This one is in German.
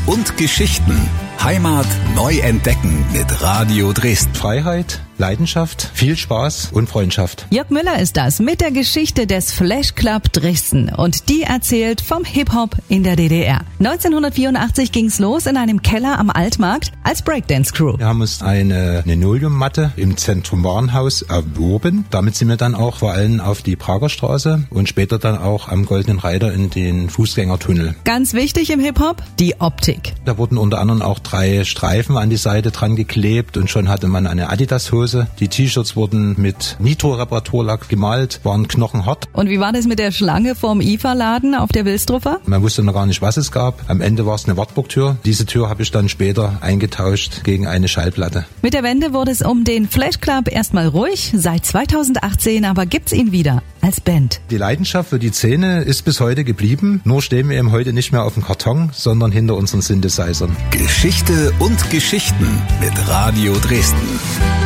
und Geschichten. Heimat neu entdecken mit Radio Dresden. Freiheit, Leidenschaft, viel Spaß und Freundschaft. Jörg Müller ist das mit der Geschichte des Flash Club Dresden und die erzählt vom Hip-Hop in der DDR. 1984 ging's los in einem Keller am Altmarkt als Breakdance-Crew. Wir haben uns eine Linoleummatte im Zentrum Warenhaus erworben. Damit sind wir dann auch vor allem auf die Prager Straße und später dann auch am Goldenen Reiter in den Fußgängertunnel. Ganz wichtig im Hip-Hop, die Optik. Da wurden unter anderem auch 3 Streifen an die Seite dran geklebt und schon hatte man eine Adidas-Hose. Die T-Shirts wurden mit Nitro-Reparaturlack gemalt, waren knochenhart. Und wie war das mit der Schlange vorm IFA-Laden auf der Wilstruffer? Man wusste noch gar nicht, was es gab. Am Ende war es eine Wartburgtür. Diese Tür habe ich dann später eingetauscht gegen eine Schallplatte. Mit der Wende wurde es um den Flash Club erstmal ruhig. Seit 2018 aber gibt's ihn wieder als Band. Die Leidenschaft für die Szene ist bis heute geblieben. Nur stehen wir eben heute nicht mehr auf dem Karton, sondern hinter unseren Synthesizern. Geschichte und Geschichten mit Radio Dresden.